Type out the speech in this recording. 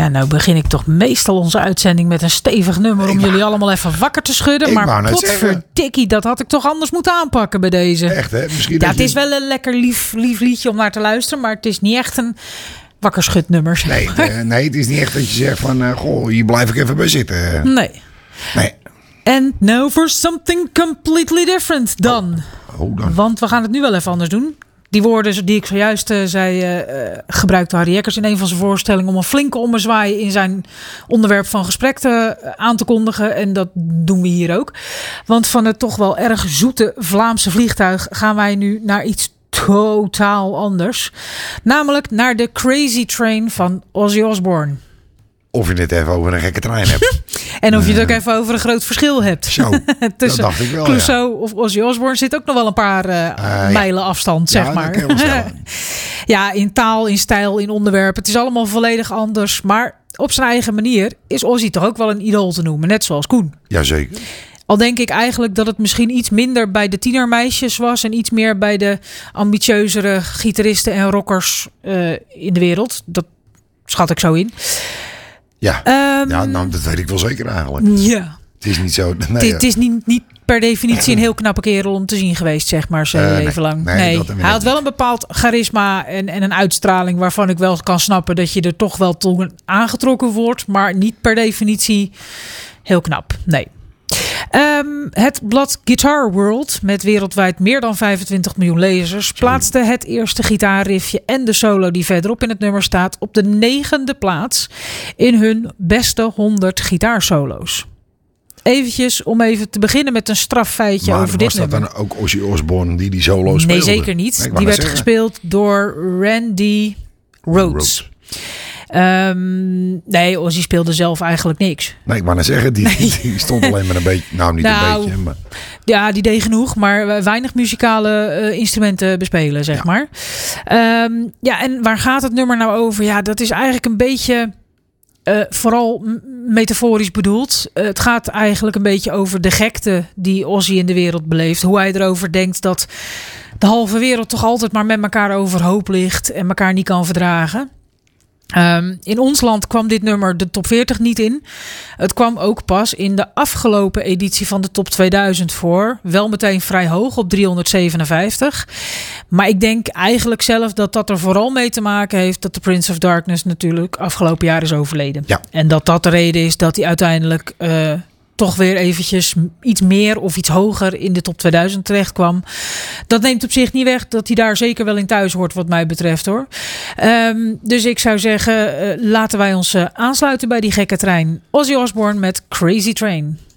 Ja, nou begin ik toch meestal onze uitzending met een stevig nummer om jullie allemaal even wakker te schudden. Maar potverdikkie, dat had ik toch anders moeten aanpakken bij deze. Echt, hè? Misschien ja, het is wel een lekker lief liedje om naar te luisteren, maar het is niet echt een wakkerschudnummer. Nee, het is niet echt dat je zegt van, goh, hier blijf ik even bij zitten. Nee. And now for something completely different dan. Dan. Want we gaan het nu wel even anders doen. Die woorden die ik zojuist zei, gebruikte Harry Jekkers in een van zijn voorstellingen om een flinke ommezwaai in zijn onderwerp van gesprek aan te kondigen. En dat doen we hier ook. Want van het toch wel erg zoete Vlaamse vliegtuig gaan wij nu naar iets totaal anders. Namelijk naar de Crazy Train van Ozzy Osbourne. Of je het even over een gekke trein hebt. En of je het ook even over een groot verschil hebt. Zo, tussen dat dacht ik wel, Clouseau of Ozzy Osbourne zit ook nog wel een paar mijlen afstand, zeg maar. Ja, in taal, in stijl, in onderwerp. Het is allemaal volledig anders. Maar op zijn eigen manier is Ozzy toch ook wel een idool te noemen. Net zoals Koen. Jazeker. Al denk ik eigenlijk dat het misschien iets minder bij de tienermeisjes was. En iets meer bij de ambitieuzere gitaristen en rockers in de wereld. Dat schat ik zo in. Ja, nou, dat weet ik wel zeker eigenlijk. Ja. Het is niet zo. Het is niet per definitie een heel knappe kerel om te zien geweest, zeg maar, zo even lang. Nee. Hij had wel een bepaald charisma en een uitstraling waarvan ik wel kan snappen dat je er toch wel toe aangetrokken wordt, maar niet per definitie heel knap. Nee. Het blad Guitar World, met wereldwijd meer dan 25 miljoen lezers, plaatste het eerste gitaarriffje en de solo die verderop in het nummer staat op de 9e plaats in hun beste 100 gitaarsolo's. Eventjes om even te beginnen met een straffeitje over dit nummer. Maar was dat dan ook Ozzy Osbourne die solo speelde? Nee, zeker niet. Die werd gespeeld door Randy Rhoads. Nee, Ozzy speelde zelf eigenlijk niks. Nee, ik wou net zeggen, die stond alleen maar een beetje. Nou, niet een beetje. Maar... Ja, die deed genoeg, maar weinig muzikale instrumenten bespelen, zeg maar. Ja, en waar gaat het nummer nou over? Ja, dat is eigenlijk een beetje vooral metaforisch bedoeld. Het gaat eigenlijk een beetje over de gekte die Ozzy in de wereld beleeft. Hoe hij erover denkt dat de halve wereld toch altijd maar met elkaar overhoop ligt en elkaar niet kan verdragen. In ons land kwam dit nummer de top 40 niet in. Het kwam ook pas in de afgelopen editie van de top 2000 voor. Wel meteen vrij hoog op 357. Maar ik denk eigenlijk zelf dat er vooral mee te maken heeft dat de Prince of Darkness natuurlijk afgelopen jaar is overleden. Ja. En dat de reden is dat hij uiteindelijk toch weer eventjes iets meer of iets hoger in de top 2000 terecht kwam. Dat neemt op zich niet weg dat hij daar zeker wel in thuis hoort wat mij betreft, hoor. Dus ik zou zeggen, laten wij ons aansluiten bij die gekke trein. Ozzy Osbourne met Crazy Train.